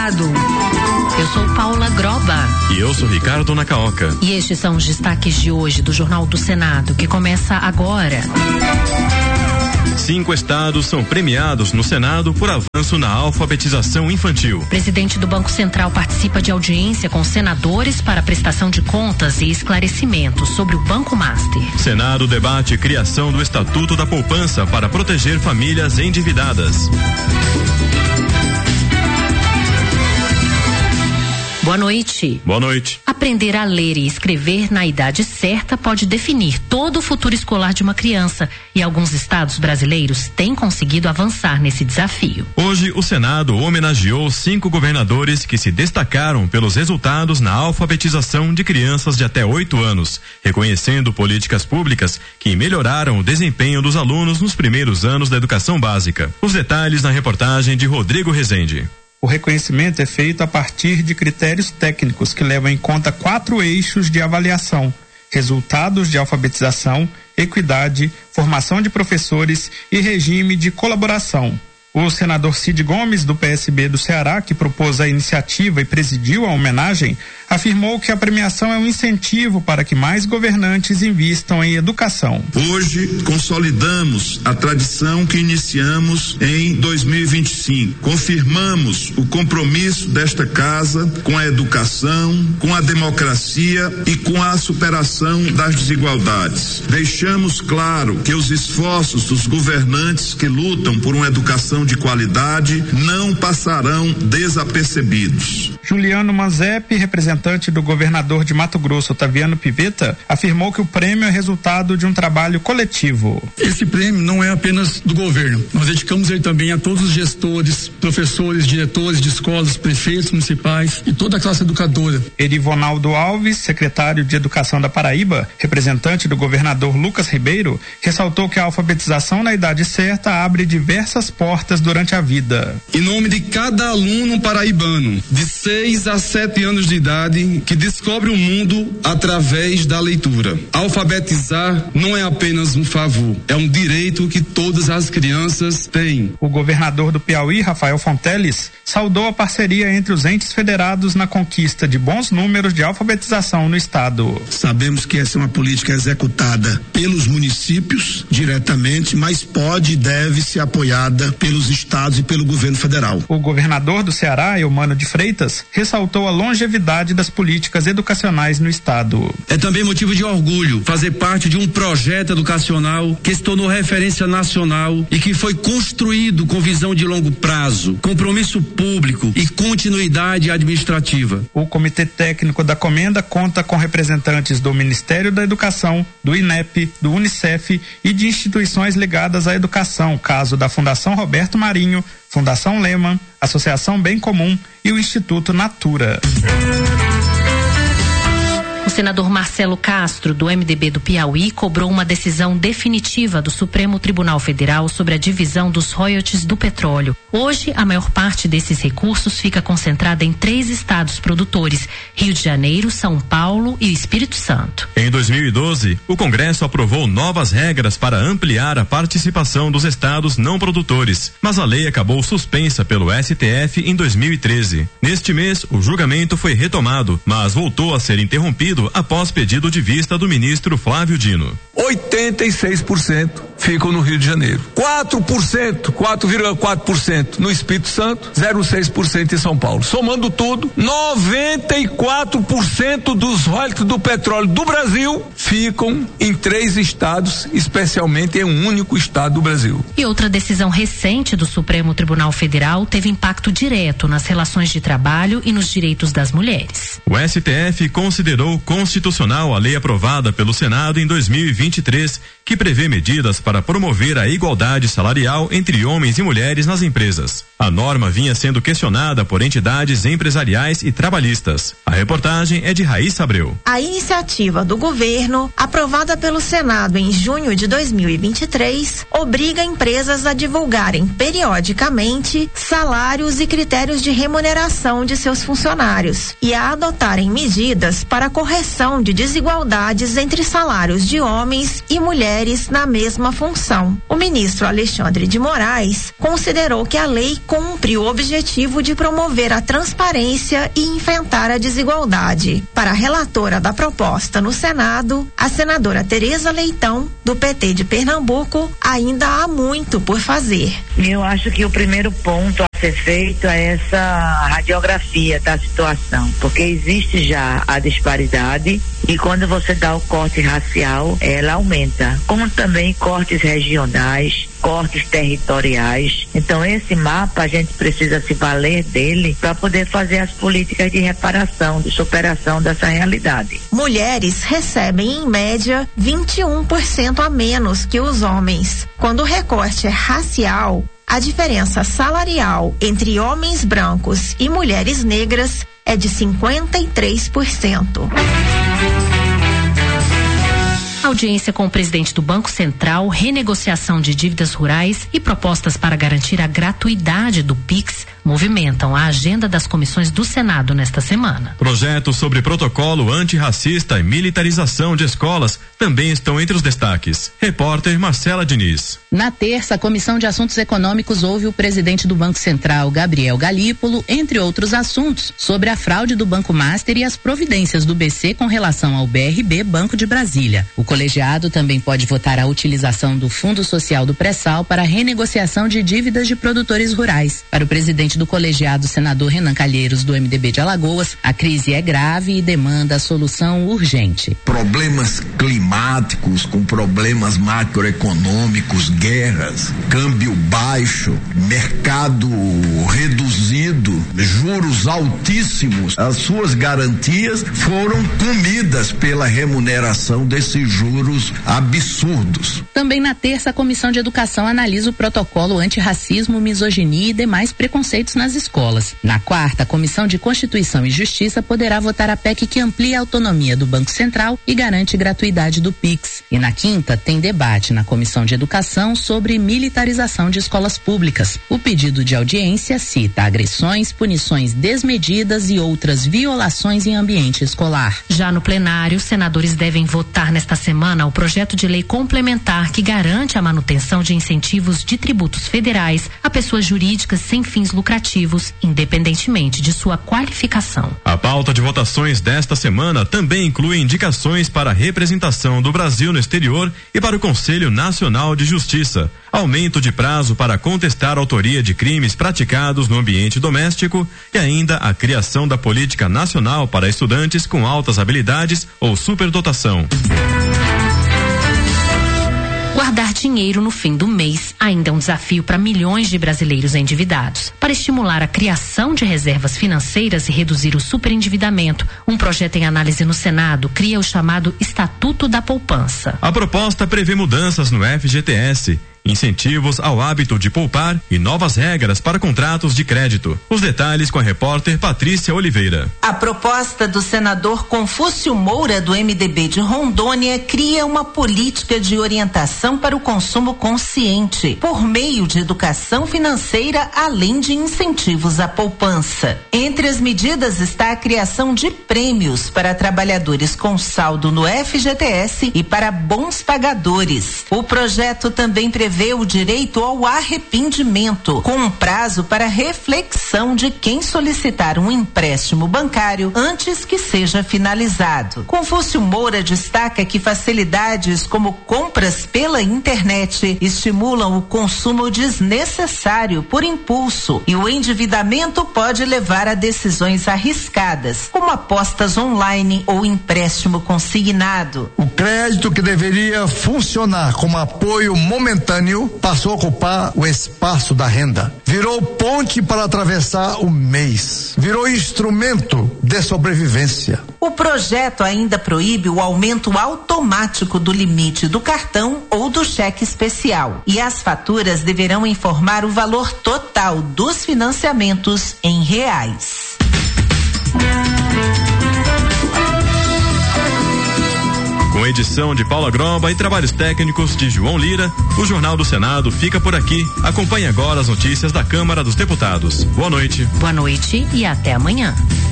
Eldorado. Eu sou Paula Groba. E eu sou Ricardo Nacaoca. E estes são os destaques de hoje do Jornal do Senado, que começa agora. 5 estados são premiados no Senado por avanço na alfabetização infantil. Presidente do Banco Central participa de audiência com senadores para prestação de contas e esclarecimentos sobre o Banco Master. Senado debate criação do Estatuto da Poupança para proteger famílias endividadas. Boa noite. Boa noite. Aprender a ler e escrever na idade certa pode definir todo o futuro escolar de uma criança, e alguns estados brasileiros têm conseguido avançar nesse desafio. Hoje, o Senado homenageou 5 governadores que se destacaram pelos resultados na alfabetização de crianças de até 8 anos, reconhecendo políticas públicas que melhoraram o desempenho dos alunos nos primeiros anos da educação básica. Os detalhes na reportagem de Rodrigo Rezende. O reconhecimento é feito a partir de critérios técnicos que levam em conta 4 eixos de avaliação: resultados de alfabetização, equidade, formação de professores e regime de colaboração. O senador Cid Gomes, do PSB do Ceará, que propôs a iniciativa e presidiu a homenagem, afirmou que a premiação é um incentivo para que mais governantes invistam em educação. Hoje, consolidamos a tradição que iniciamos em 2025. Confirmamos o compromisso desta casa com a educação, com a democracia e com a superação das desigualdades. Deixamos claro que os esforços dos governantes que lutam por uma educação de qualidade não passarão desapercebidos. Juliano Manzep, representante do governador de Mato Grosso, Otaviano Pivetta, afirmou que o prêmio é resultado de um trabalho coletivo. Esse prêmio não é apenas do governo. Nós dedicamos ele também a todos os gestores, professores, diretores de escolas, prefeitos municipais e toda a classe educadora. Erivonaldo Alves, secretário de Educação da Paraíba, representante do governador Lucas Ribeiro, ressaltou que a alfabetização na idade certa abre diversas portas durante a vida. Em nome de cada aluno paraibano de 6 a 7 anos de idade que descobre o mundo através da leitura. Alfabetizar não é apenas um favor, é um direito que todas as crianças têm. O governador do Piauí, Rafael Fonteles, saudou a parceria entre os entes federados na conquista de bons números de alfabetização no estado. Sabemos que essa é uma política executada pelos municípios diretamente, mas pode e deve ser apoiada pelos estados e pelo governo federal. O governador do Ceará, Eumano de Freitas, ressaltou a longevidade das políticas educacionais no estado. É também motivo de orgulho fazer parte de um projeto educacional que se tornou referência nacional e que foi construído com visão de longo prazo, compromisso público e continuidade administrativa. O Comitê Técnico da Comenda conta com representantes do Ministério da Educação, do INEP, do UNICEF e de instituições ligadas à educação, caso da Fundação Roberto Marinho, Fundação Lehman, Associação Bem Comum e o Instituto Natura. O senador Marcelo Castro, do MDB do Piauí, cobrou uma decisão definitiva do Supremo Tribunal Federal sobre a divisão dos royalties do petróleo. Hoje, a maior parte desses recursos fica concentrada em 3 estados produtores: Rio de Janeiro, São Paulo e Espírito Santo. Em 2012, o Congresso aprovou novas regras para ampliar a participação dos estados não produtores, mas a lei acabou suspensa pelo STF em 2013. Neste mês, o julgamento foi retomado, mas voltou a ser interrompido após pedido de vista do ministro Flávio Dino. 86% ficam no Rio de Janeiro. 4,4% no Espírito Santo, 0,6% em São Paulo. Somando tudo, 94% dos royalties do petróleo do Brasil ficam em 3 estados, especialmente em um único estado do Brasil. E outra decisão recente do Supremo Tribunal Federal teve impacto direto nas relações de trabalho e nos direitos das mulheres. O STF considerou constitucional a lei aprovada pelo Senado em 2023, que prevê medidas para promover a igualdade salarial entre homens e mulheres nas empresas. A norma vinha sendo questionada por entidades empresariais e trabalhistas. A reportagem é de Raíssa Abreu. A iniciativa do governo, aprovada pelo Senado em junho de 2023, obriga empresas a divulgarem periodicamente salários e critérios de remuneração de seus funcionários e a adotarem medidas para a correção de desigualdades entre salários de homens e mulheres mulheres na mesma função. O ministro Alexandre de Moraes considerou que a lei cumpre o objetivo de promover a transparência e enfrentar a desigualdade. Para a relatora da proposta no Senado, a senadora Tereza Leitão, do PT de Pernambuco, ainda há muito por fazer. Eu acho que o primeiro ponto a ser feito é essa radiografia da situação, porque existe já a disparidade e quando você dá o corte racial, ela aumenta, como também cortes regionais, cortes territoriais. Então esse mapa a gente precisa se valer dele para poder fazer as políticas de reparação, de superação dessa realidade. Mulheres recebem em média 21% a menos que os homens. Quando o recorte é racial, a diferença salarial entre homens brancos e mulheres negras é de 53%. Audiência com o presidente do Banco Central, renegociação de dívidas rurais e propostas para garantir a gratuidade do Pix movimentam a agenda das comissões do Senado nesta semana. Projetos sobre protocolo antirracista e militarização de escolas também estão entre os destaques. Repórter Marcela Diniz. Na terça, a Comissão de Assuntos Econômicos ouve o presidente do Banco Central, Gabriel Galípolo, entre outros assuntos, sobre a fraude do Banco Master e as providências do BC com relação ao BRB Banco de Brasília. O colegiado também pode votar a utilização do Fundo Social do Pré-Sal para a renegociação de dívidas de produtores rurais. Para o presidente do colegiado, senador Renan Calheiros, do MDB de Alagoas, a crise é grave e demanda solução urgente. Problemas climáticos com problemas macroeconômicos, guerras, câmbio baixo, mercado reduzido, juros altíssimos, as suas garantias foram comidas pela remuneração desses juros absurdos. Também na terça, a Comissão de Educação analisa o protocolo antirracismo, misoginia e demais preconceitos nas escolas. Na quarta, a Comissão de Constituição e Justiça poderá votar a PEC que amplia a autonomia do Banco Central e garante gratuidade do Pix. E na quinta, tem debate na Comissão de Educação sobre militarização de escolas públicas. O pedido de audiência cita agressões, punições desmedidas e outras violações em ambiente escolar. Já no plenário, os senadores devem votar nesta semana o projeto de lei complementar que garante a manutenção de incentivos de tributos federais a pessoas jurídicas sem fins lucrativos, independentemente de sua qualificação. A pauta de votações desta semana também inclui indicações para a representação do Brasil no exterior e para o Conselho Nacional de Justiça, aumento de prazo para contestar a autoria de crimes praticados no ambiente doméstico e ainda a criação da política nacional para estudantes com altas habilidades ou superdotação. Guardar dinheiro no fim do mês ainda é um desafio para milhões de brasileiros endividados. Para estimular a criação de reservas financeiras e reduzir o superendividamento, um projeto em análise no Senado cria o chamado Estatuto da Poupança. A proposta prevê mudanças no FGTS, incentivos ao hábito de poupar e novas regras para contratos de crédito. Os detalhes com a repórter Patrícia Oliveira. A proposta do senador Confúcio Moura, do MDB de Rondônia, cria uma política de orientação para o consumo consciente, por meio de educação financeira, além de incentivos à poupança. Entre as medidas está a criação de prêmios para trabalhadores com saldo no FGTS e para bons pagadores. O projeto também prevê o direito ao arrependimento, com um prazo para reflexão de quem solicitar um empréstimo bancário antes que seja finalizado. Confúcio Moura destaca que facilidades como compras pela internet estimulam o consumo desnecessário por impulso e o endividamento pode levar a decisões arriscadas, como apostas online ou empréstimo consignado. O crédito que deveria funcionar como apoio momentâneo passou a ocupar o espaço da renda. Virou ponte para atravessar o mês. Virou instrumento de sobrevivência. O projeto ainda proíbe o aumento automático do limite do cartão ou do cheque especial. E as faturas deverão informar o valor total dos financiamentos em reais. Com edição de Paula Gromba e trabalhos técnicos de João Lira, o Jornal do Senado fica por aqui. Acompanhe agora as notícias da Câmara dos Deputados. Boa noite. Boa noite e até amanhã.